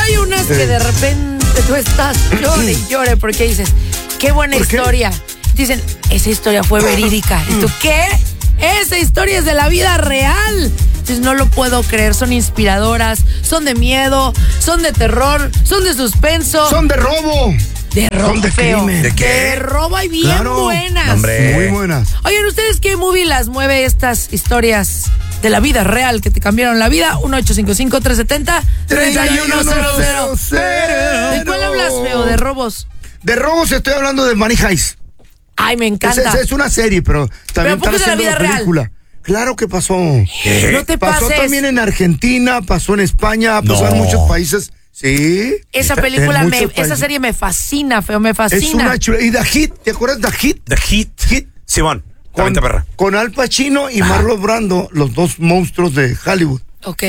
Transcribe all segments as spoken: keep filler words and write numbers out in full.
hay unas que de repente tú estás llore y llore porque dices, qué buena ¿Por qué? historia. Dicen, esa historia fue verídica. ¿Y tú qué? Esa historia es de la vida real. Entonces no lo puedo creer, son inspiradoras, son de miedo, son de terror, son de suspenso. Son de robo. De robo Son de feo. crimen. ¿De qué? De robo hay bien Claro. buenas. Hombre. Muy buenas. Oigan, ¿ustedes qué movie las mueve estas historias de la vida real que te cambiaron la vida? uno ocho cinco cinco, tres siete cero, tres uno cero cero. ¿De cuál hablas, feo? ¿De robos? De robos estoy hablando de Money Heist. Ay, me Es, encanta. es, es una serie, pero también Pero ¿a poco están es de la haciendo vida la real? película. Claro que pasó. ¿Qué? No te Pasó pases. también en Argentina, pasó en España, pasó No. en muchos países. Sí. Esa En película, me, muchos esa países. serie me fascina, feo, me Es fascina. una chula. ¿Y The Hit? ¿Te acuerdas de The Hit? The Hit. Hit. Simón, la Con, venta perra. con Al Pacino y Marlon Brando, los dos monstruos de Hollywood. Ok,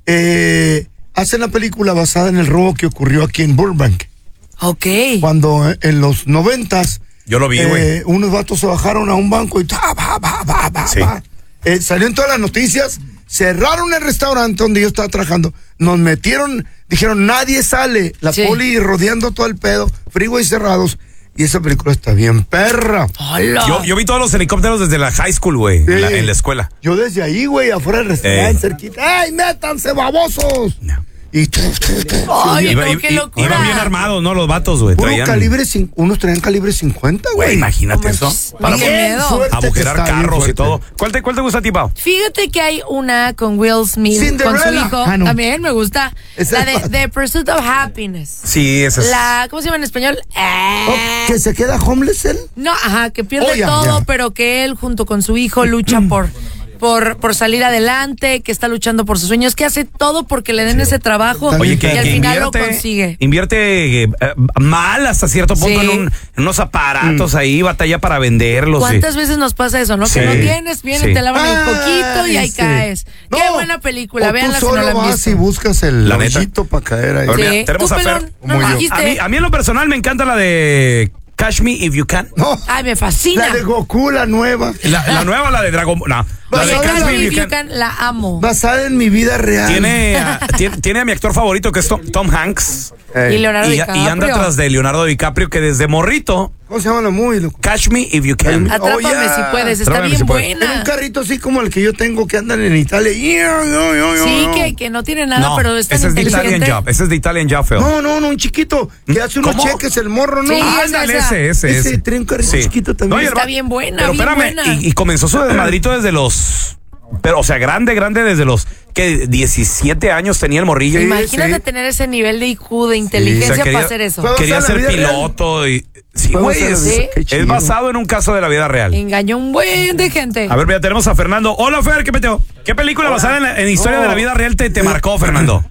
Eh, hacen la película basada en el robo que ocurrió aquí en Burbank. ok. Cuando eh, en los noventas Yo lo vi, güey. eh, unos vatos se bajaron a un banco y ta, ba, ba, ba, ba, Sí. ba. Eh, salió en todas las noticias, cerraron el restaurante donde yo estaba trabajando, nos metieron, dijeron nadie sale, la Sí. poli rodeando todo el pedo, freeways cerrados, y esa película está bien perra. Hola. Yo, yo vi todos los helicópteros desde la high school, güey, en, la, Sí. en la escuela. Yo desde ahí, güey, afuera del restaurante, Eh. cerquita, ¡ay, métanse, babosos! No. Y tu, tu, tu, Ay, Iba- no, i- qué i- locura. iban bien armados, ¿no? Los vatos, güey. puro Traían- calibre, cin- unos traían calibre cincuenta, Güey, güey. imagínate No eso. manches, Para qué Bien miedo. fuerte que agujerar está, bien carros y fuerte. todo. ¿Cuál te, cuál te gusta a ti, Pau? Fíjate que hay una con Will Smith, con su Cinderella. hijo. Ah, no. También me gusta. Esa La es de The Pursuit of Happiness. Sí, esa es. La, ¿cómo se llama en español? Eh, Oh, ¿que se queda homeless él? No, ajá, que pierde Oh, ya, todo, ya. pero que él junto con su hijo lucha por, por, por salir adelante, que está luchando por sus sueños, que hace todo porque le den ese trabajo Oye, y que- al que final lo invierte- consigue. Invierte eh, eh, mal hasta cierto punto Sí. en, un- en unos aparatos ahí, batalla para venderlos. ¿Cuántas veces nos pasa eso, no? Sí. Que no tienes, vienen, Sí. te lavan el coquito y ahí sí. caes. No, Qué buena película, o véanla tú si no solo la han vas visto. y buscas el La neta. hoyito para caer ahí. A ver, mira, Sí. tenemos Tú, a Fer. pelón, no Como yo. dijiste. A mí, a mí en lo personal me encanta la de Catch Me If You Can. No, Ay, me fascina. la de Goku, la nueva, La, la nueva, la de Dragon Ball. No, la de Oye, Catch Catch Me Me If If You You Can. Can, la amo. basada en mi vida real. Tiene, a- tiene, tiene a mi actor favorito que es Tom, Tom Hanks. Ey, Y Leonardo Y, DiCaprio. y anda tras de Leonardo DiCaprio que desde morrito, ¿Cómo se llama la movie, loco? Catch Me If You Can. Atrápame Oh, yeah. si puedes, está Atrápame bien si puedes. En un buena. carrito así como el que yo tengo que andan en Italia. Yo, yo, yo, yo, Sí, yo. que, que no tiene nada, No, pero es tan ese es de Italian inteligente. Job. Ese es de Italian Job, feo. No, no, no, un chiquito que hace unos ¿Cómo? cheques el morro, ¿no? Sí, Ah, Ándale, esa. ese, ese, Ese ese. trae un carrito chiquito también. y el Está va- bien buena, Pero bien espérame, buena. y, y comenzó su desmadrito desde los... Pero, o sea, grande, grande desde los... que diecisiete años tenía el morrillo. Sí, Imagínate sí. tener ese nivel de I Q, de O inteligencia sea, quería- para hacer eso. Puedo Quería usar la ser vida real. piloto y... Sí, Puedo güey, usar- es, Sí. Qué es chido. basado en un caso de la vida real. Engañó un buen de gente. A ver, mira, tenemos a Fernando. Hola, Fer, ¿qué peteo? ¿Qué película basada en, la- en historia No. de la vida real te, te marcó, Fernando?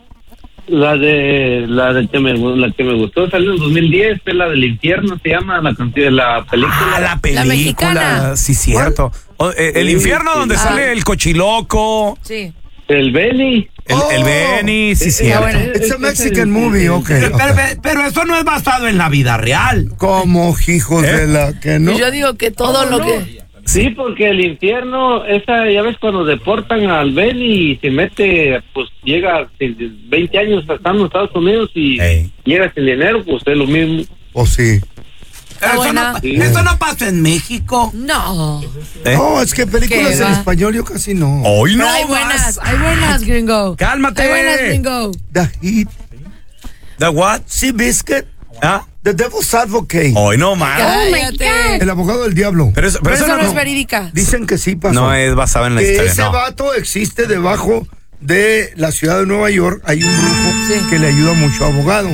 La de la de que me la que me gustó salió en dos mil diez, es la del infierno, se llama la canción, la película. Ah, la película. mexicana. Sí, cierto. O, eh, el Sí, infierno sí. donde Ah. sale el cochiloco, Sí. El Benny. el, el Oh. Benny, sí, Eh, cierto. bueno. It's a Mexican movie, ok. Pero, ok. pero- pero eso no es basado en la vida real. Como hijos ¿Eh? de la que no. Y yo digo que todo lo que... Sí, porque el infierno, esa ya ves cuando deportan al Benny y se mete, pues llega sin- veinte años estando en Estados Unidos y Ey. llega sin dinero, pues es lo mismo. O sí. Pero eso, buena. no, Sí. eso no pasa en México. No. ¿Eh? No, es que películas ¿Qué en va? español yo casi no. Hoy Pero no hay vas. buenas, hay buenas, gringo. Cálmate. Hay buenas, gringo. The Heat, ¿The what? Sea Biscuit, ¿Ah? The Devil's Advocate, Hoy no más. Cállate. El abogado del diablo. Pero eso, Pero pero eso eso no es verídica. Dicen que sí pasó. no es basado en la que historia, ese no. vato existe debajo de la ciudad de Nueva York. Hay un brujo Sí. que le ayuda mucho a abogado.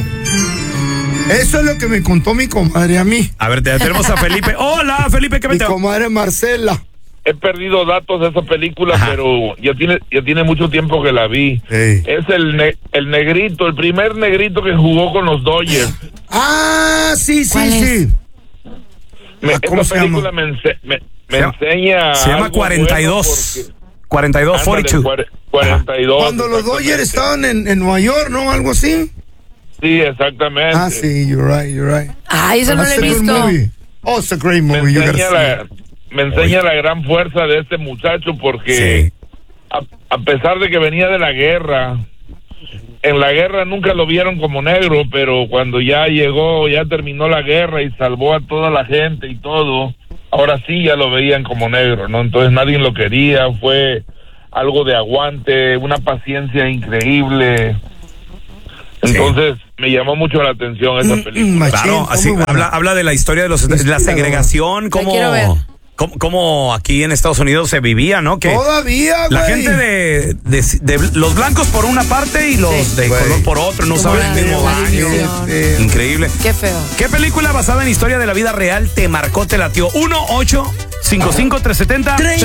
Eso es lo que me contó mi comadre a mí. A ver, te- tenemos a Felipe. Hola, Felipe, ¿qué Mi peteo? comadre Marcela. He perdido datos de esa película, Ajá. pero ya tiene ya tiene mucho tiempo que la vi. Ey. Es el ne- el negrito, el primer negrito que jugó con los Dodgers. Ah, sí, sí, ¿Cuál es? sí. Me, Ah, ¿cómo esta se llama? película me, ense- me, me Se llama- enseña. Se llama algo cuarenta y bueno dos. porque- cuarenta y dos, Ándale, cuarenta y dos. cuare- cuarenta y dos. Cuando los Dodgers exactamente. estaban en, en Nueva York, ¿no? Algo así. Sí, exactamente. Ah, sí, you're right, you're right. Ay, eso no lo he That's a good visto. movie. Oh, it's a great Me movie. You gotta enseña, see la, it. me enseña la gran fuerza de este muchacho porque Sí. a, a pesar de que venía de la guerra, en la guerra nunca lo vieron como negro, pero cuando ya llegó, ya terminó la guerra y salvó a toda la gente y todo, ahora sí ya lo veían como negro, ¿no? Entonces nadie lo quería, fue algo de aguante, una paciencia increíble. Entonces sí. me llamó mucho la atención esa película. Machín, Claro, así habla, habla de la historia de los de la segregación, cómo, quiero ver. cómo, cómo aquí en Estados Unidos se vivía, ¿no? Que Todavía, güey. la gente de, de, de los blancos por una parte y los Sí. de Güey. color por otro, no Como saben la- el mismo la baño. división. Este, Increíble. Qué feo. ¿Qué película basada en historia de la vida real te marcó, te latió? uno ocho cinco cinco tres siete cero